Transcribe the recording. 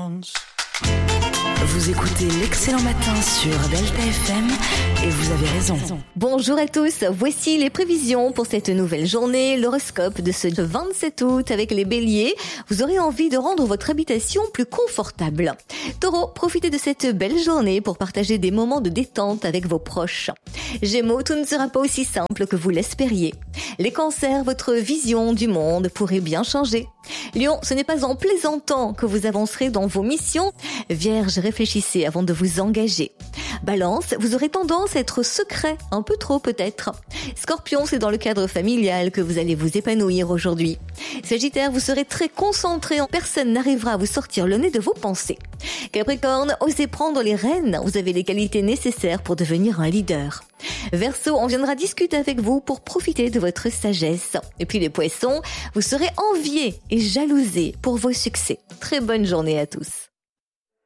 Vous écoutez l'Excellent Matin sur Delta FM et vous avez raison. Bonjour à tous, voici les prévisions pour cette nouvelle journée, l'horoscope de ce 27 août avec les béliers. Vous aurez envie de rendre votre habitation plus confortable. Taureau, profitez de cette belle journée pour partager des moments de détente avec vos proches. Gémeaux, tout ne sera pas aussi simple que vous l'espériez. Les cancers, votre vision du monde pourrait bien changer. Lion, ce n'est pas en plaisantant que vous avancerez dans vos missions. Vierge, réfléchissez avant de vous engager. Balance, vous aurez tendance à être secret, un peu trop peut-être. Scorpion, c'est dans le cadre familial que vous allez vous épanouir aujourd'hui. Sagittaire, vous serez très concentré, personne n'arrivera à vous sortir le nez de vos pensées. Capricorne, osez prendre les rênes, vous avez les qualités nécessaires pour devenir un leader. Verseau, on viendra discuter avec vous pour profiter de votre sagesse. Et puis les poissons, vous serez enviés et jalousés pour vos succès. Très bonne journée à tous.